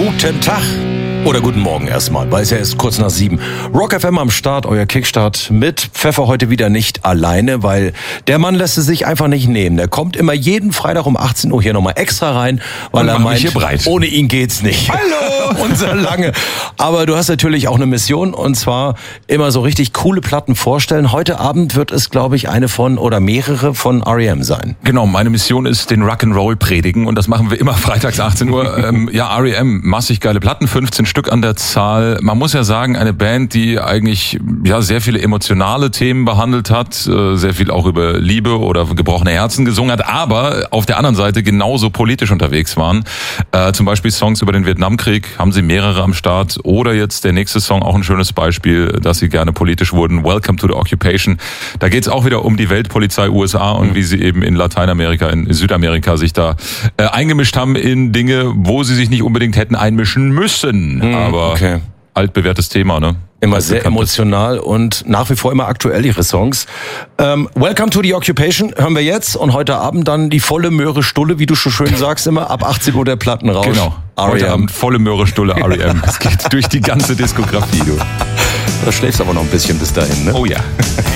Guten Tag oder guten Morgen erstmal, weil es ja erst kurz nach 7. Rock FM am Start, euer Kickstart mit Pfeffer heute wieder nicht alleine, weil der Mann lässt es sich einfach nicht nehmen. Der kommt immer jeden Freitag um 18 Uhr hier nochmal extra rein, weil er meint, ohne ihn geht's nicht. Hallo! Unser Lange. Aber du hast natürlich auch eine Mission, und zwar immer so richtig coole Platten vorstellen. Heute Abend wird es, glaube ich, eine von oder mehrere von R.E.M. sein. Genau, meine Mission ist den Rock'n'Roll predigen, und das machen wir immer freitags 18 Uhr. R.E.M., massig geile Platten, 15 Stück an der Zahl. Man muss ja sagen, eine Band, die eigentlich sehr viele emotionale Themen behandelt hat, sehr viel auch über Liebe oder gebrochene Herzen gesungen hat, aber auf der anderen Seite genauso politisch unterwegs waren. Zum Beispiel Songs über den Vietnamkrieg, haben sie mehrere am Start. Oder jetzt der nächste Song, auch ein schönes Beispiel, dass sie gerne politisch wurden, Welcome to the Occupation. Da geht es auch wieder um die Weltpolizei USA und wie sie eben in Lateinamerika, in Südamerika sich da eingemischt haben in Dinge, wo sie sich nicht unbedingt hätten einmischen müssen. Aber altbewährtes Thema, ne? Immer sehr emotional und nach wie vor immer aktuell, ihre Songs. Welcome to the Occupation hören wir jetzt, und heute Abend dann die volle Möhre Stulle, wie du schon schön sagst, immer ab 18 Uhr der Plattenrausch. Genau, heute Abend volle Möhre Stulle R.E.M. Es geht durch die ganze Diskografie, du. Da schläfst aber noch ein bisschen bis dahin, ne? Oh ja.